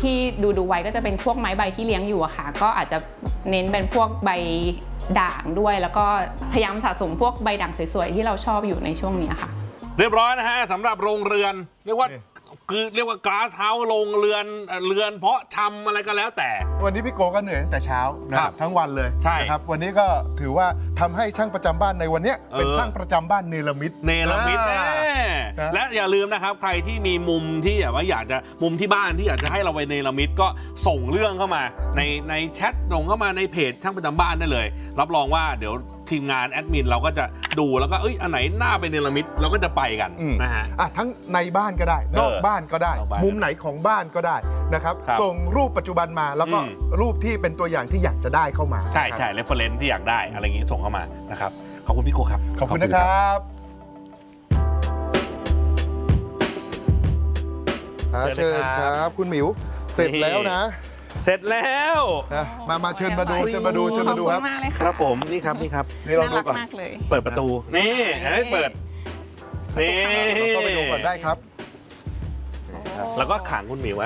ที่ดูไว้ก็จะเป็นพวกไม้ใบที่เลี้ยงอยู่อะค่ะก็อาจจะเน้นเป็นพวกใบด่างด้วยแล้วก็พยายามสะสมพวกใบด่างสวยๆที่เราชอบอยู่ในช่วงนี้ค่ะเรียบร้อยนะฮะสำหรับโรงเรือนเรียกว่าก๊าซเฮาส์โรงเรือนเพาะชำอะไรก็แล้วแต่วันนี้พี่โกก็เหนื่อยตั้งแต่เช้านะครับทั้งวันเลยนะครับวันนี้ก็ถือว่าทำให้ช่างประจำบ้านในวันนี้เป็นช่างประจำบ้านเนรมิตและอย่าลืมนะครับใครที่มีมุมที่อยากจะมุมที่บ้านที่อยากจะให้เราไปเนรมิตก็ส่งเรื่องเข้ามาในแชทส่งเข้ามาในเพจช่างประจำบ้านได้เลยรับรองว่าเดี๋ยวทีมงานแอดมินเราก็จะดูแล้วก็อันไหนน่าไปเนรมิตเราก็จะไปกันนะฮะทั้งในบ้านก็ได้นอกบ้านก็ได้มุมไหนของบ้านก็ได้นะครับส่งรูปปัจจุบันมาแล้วก็รูปที่เป็นตัวอย่างที่อยากจะได้เข้ามาใช่เรฟเฟอเรนซ์ที่อยากได้อะไรอย่างนี้ส่งเข้ามานะครับขอบคุณพี่โกครับขอบคุณนะครับเชิญครับคุณหมิวเสร็จแล้วนะเสร็จแล้วมาเชิญมาดูครับครับผมนี่ครับนี่เราดูก่อนเปิดประตูนี่ให้เปิดนี่ก็ไปดูก่อนได้ครับแล้วก็ขังคุณหมิวไว้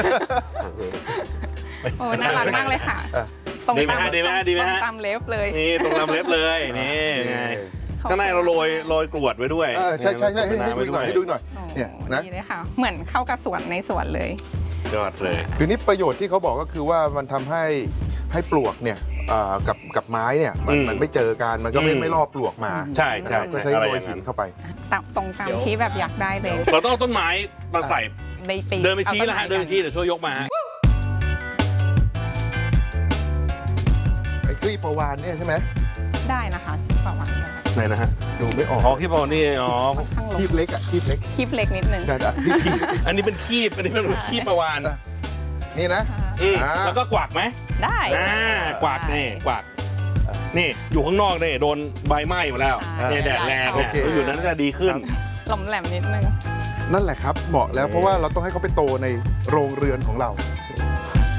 โอ้น่ารักมากเลยค่ะตรงตามเล็บเลยนี่ตรงตามเล็บเลยนี่ข้างในเราโรยกรวดไว้ด้วยใช่ให้ดูหน่อยเนี่ยนะนี่เลยค่ะเหมือนเข้ากับสวนในสวนเลยยอดเลยคือนี่ประโยชน์ที่เขาบอกก็คือว่ามันทำให้ปลวกเนี่ยกับไม้เนี่ยมันไม่เจอกันมันก็ไม่ล่อปลวกมาใช่จะใช้โรยหินเข้าไปตรงตามที่แบบอยากได้เลยเราต้องต้นไม้มาใส่เดินไปชี้แล้วฮะเดินไปชี้เดี๋ยวช่วยยกมาไอ้คลีปประวานเนี่ยใช่ไหมได้นะคะประวานไหนนะฮะดูไม่ออกคลีปประวานนี่คลีปเล็กคลีปเล็กนิดนึงอันนี้เป็นคลีปประวานนี่นะแล้วก็กวักไหมได้กวักนี่อยู่ข้างนอกนี่โดนใบไหม้มาแล้วเนี่ยแดดแรงเนี่ยอยู่นั้นจะดีขึ้นหล่อมแหลมนิดนึงนั่นแหละครับเหมาะแล้วเพราะว่าเราต้องให้เขาไปโตในโรงเรือนของเรา